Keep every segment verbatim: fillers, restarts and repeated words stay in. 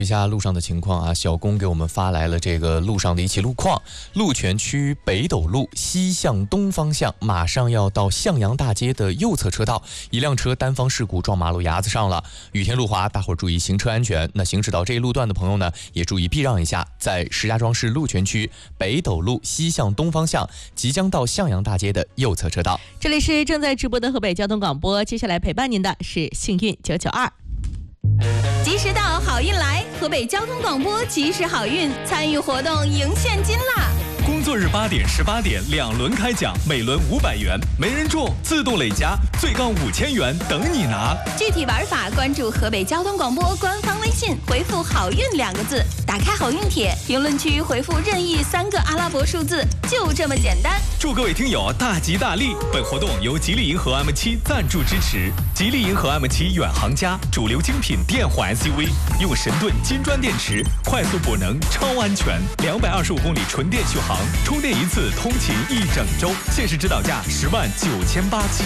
一下路上的情况啊，小工给我们发来了这个路上的一起路况。鹿泉区北斗路西向东方向，马上要到向阳大街的右侧车道，一辆车单方事故撞马路牙子上了。雨天路滑，大伙儿注意行车安全。那行驶到这一路段的朋友呢，也注意避让一下。在石家庄市鹿泉区北斗路西向东方向，即将到向阳大街的右侧车道。 这里是正在直播的河北交通广播，接下来陪伴您的是幸运九九二。 及时到，好运来！河北交通广播及时好运，参与活动赢现金啦！ 工作日八点、十八点两轮开奖，每轮五百元，没人中自动累加，最高五千元等你拿。 具体玩法关注河北交通广播官方微信，回复“好运”两个字，打开好运帖，评论区回复任意三个阿拉伯数字，就这么简单。 祝各位听友大吉大利！本活动由吉利银河 M 七赞助支持。吉利银河 M 七远航家，主流精品电混 S U V， 用神盾金砖电池，快速补能，超安全，两百二十五公里纯电续航。充电一次通勤一整周，限时指导价十万九千八起。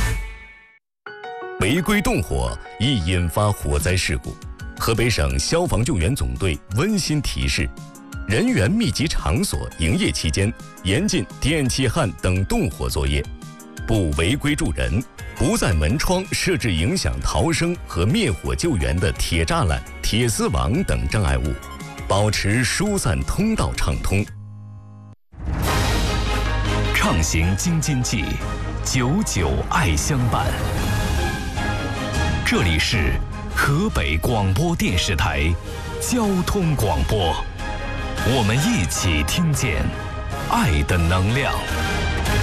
违规动火易引发火灾事故，河北省消防救援总队温馨提示：人员密集场所营业期间，严禁电气焊等动火作业，不违规助人，不在门窗设置影响逃生和灭火救援的铁栅栏、铁丝网等障碍物，保持疏散通道畅通。 畅行京津冀，久久爱相伴。这里是河北广播电视台交通广播，我们一起听见爱的能量。